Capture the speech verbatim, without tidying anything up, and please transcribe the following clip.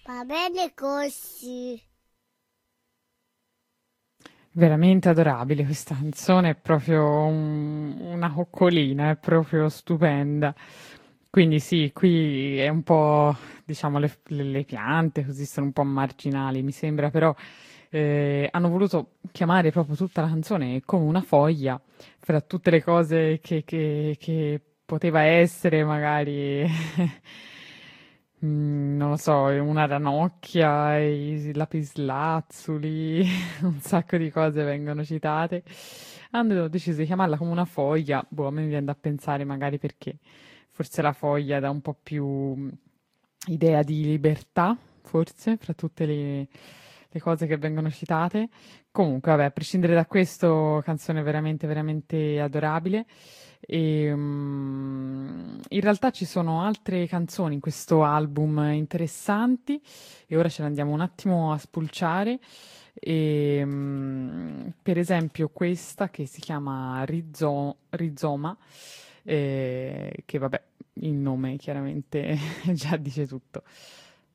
Va bene così. Veramente adorabile questa canzone, è proprio un- una coccolina, è proprio stupenda. Quindi sì, qui è un po', diciamo, le, le- le piante così sono un po' marginali, mi sembra, però eh, hanno voluto chiamare proprio tutta la canzone come una foglia, fra tutte le cose che, che- che poteva essere, magari, mm, non lo so, una ranocchia, i lapislazzuli, un sacco di cose vengono citate. Hanno deciso di chiamarla come una foglia, boh, a me mi viene da pensare magari perché forse la foglia dà un po' più mm, idea di libertà, forse, fra tutte le, le cose che vengono citate. Comunque, vabbè, a prescindere da questo, canzone veramente, veramente adorabile. E, mm, in realtà ci sono altre canzoni in questo album interessanti e ora ce ne andiamo un attimo a spulciare. E, mm, per esempio questa che si chiama Rizo- Rizoma, eh, che vabbè, il nome chiaramente già dice tutto.